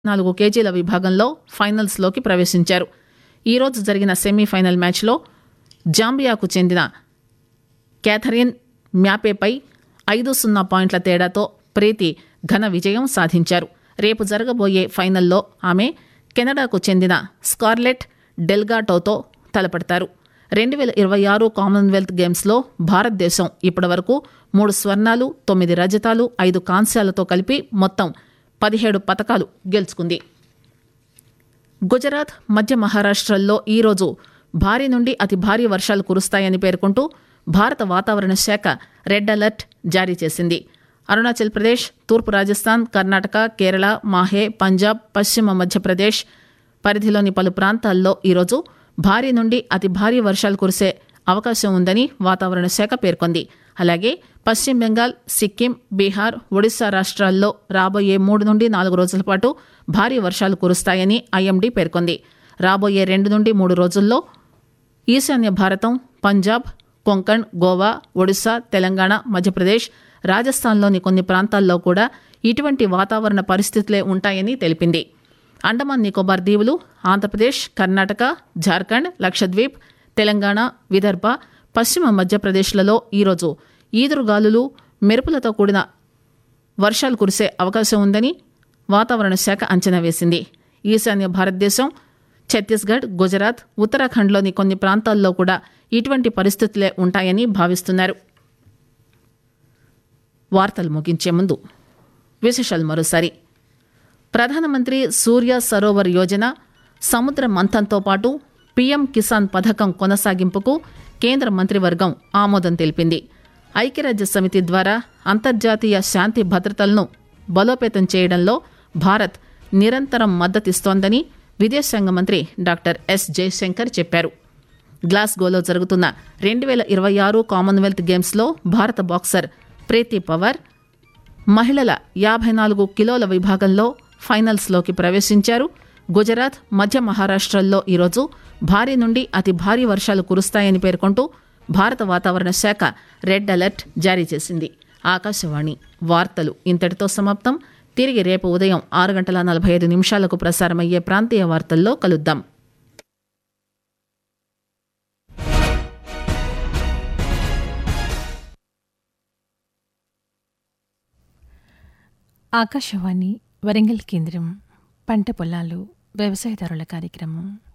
4 కేజీల విభాగంలో ఫైనల్స్లోకి ప్రవేశించారు. ఈరోజు జరిగిన సెమీఫైనల్ మ్యాచ్లో జాంబియాకు చెందిన క్యాథరిన్ మ్యాపేపై 5-0 పాయింట్ల తేడాతో ప్రీతి ఘన విజయం సాధించారు. రేపు జరగబోయే ఫైనల్లో ఆమె కెనడాకు చెందిన స్కార్లెట్ డెల్గాటోతో తలపడతారు. 2026 కామన్వెల్త్ గేమ్స్లో భారతదేశం ఇప్పటివరకు 3 స్వర్ణాలు, 9 రజతాలు, 5 కాంస్యాలతో కలిపి మొత్తం 17 పతకాలు గెలుచుకుంది. గుజరాత్, మధ్య మహారాష్ట్రల్లో ఈరోజు భారీ నుండి అతి భారీ వర్షాలు కురుస్తాయని పేర్కొంటూ భారత వాతావరణ శాఖ రెడ్ అలర్ట్ జారీ చేసింది. అరుణాచల్ ప్రదేశ్, తూర్పు రాజస్థాన్, కర్ణాటక, కేరళ, మాహే, పంజాబ్, పశ్చిమ మధ్యప్రదేశ్ పరిధిలోని పలు ప్రాంతాల్లో ఈరోజు భారీ నుండి అతి భారీ వర్షాలు కురిసే అవకాశం ఉందని వాతావరణ శాఖ పేర్కొంది. అలాగే పశ్చిమ బెంగాల్, సిక్కిం, బీహార్, ఒడిశా రాష్ట్రాల్లో రాబోయే 3 నుండి 4 రోజుల పాటు భారీ వర్షాలు కురుస్తాయని ఐఎండీ పేర్కొంది. రాబోయే 2 నుండి 3 రోజుల్లో ఈశాన్య భారతం, పంజాబ్, కొంకణ్, గోవా, ఒడిశా, తెలంగాణ, మధ్యప్రదేశ్, రాజస్థాన్లోని కొన్ని ప్రాంతాల్లో కూడా ఇటువంటి వాతావరణ పరిస్థితులే ఉంటాయని తెలిపింది. అండమాన్ నికోబార్ దీవులు, ఆంధ్రప్రదేశ్, కర్ణాటక, జార్ఖండ్, లక్షద్వీప్, తెలంగాణ, విదర్భ, పశ్చిమ మధ్యప్రదేశ్లలో ఈరోజు ఈదురుగాలులు, మెరుపులతో కూడిన వర్షాలు కురిసే అవకాశం ఉందని వాతావరణ శాఖ అంచనా వేసింది. ఈశాన్య భారతదేశం, ఛత్తీస్గఢ్, గుజరాత్, ఉత్తరాఖండ్లోని కొన్ని ప్రాంతాల్లో కూడా ఇటువంటి పరిస్థితులే ఉంటాయని భావిస్తున్నారు. వార్తలు ముగించే ముందు విశేషాలు మరోసారి. ప్రధానమంత్రి సూర్య సరోవర్ యోజన, సముద్ర మంథన్తో పాటు పీఎం కిసాన్ పథకం కొనసాగింపుకు కేంద్ర మంత్రివర్గం ఆమోదం తెలిపింది. ఐక్యరాజ్య సమితి ద్వారా అంతర్జాతీయ శాంతి భద్రతలను బలోపేతం చేయడంలో భారత్ నిరంతరం మద్దతిస్తోందని విదేశాంగ మంత్రి డాక్టర్ ఎస్ జయశంకర్ చెప్పారు. గ్లాస్గోలో జరుగుతున్న 2026 కామన్వెల్త్ గేమ్స్లో భారత బాక్సర్ ప్రీతి పవార్ మహిళల 54 కిలోల విభాగంలో ఫైనల్స్లోకి ప్రవేశించారు. గుజరాత్, మధ్య మహారాష్ట్రల్లో ఈరోజు భారీ నుండి అతి భారీ వర్షాలు కురుస్తాయని పేర్కొంటూ భారత వాతావరణ శాఖ రెడ్ అలర్ట్ జారీ చేసింది. ఆకాశవాణి వార్తలు ఇంతటితో సమాప్తం. తిరిగి రేపు ఉదయం 6:45 ప్రసారమయ్యే ప్రాంతీయ వార్తల్లో కలుద్దాం. ఆకాశవాణి వరంగల్ కేంద్రం. పంట పొలాలు, వ్యవసాయదారుల కార్యక్రమం.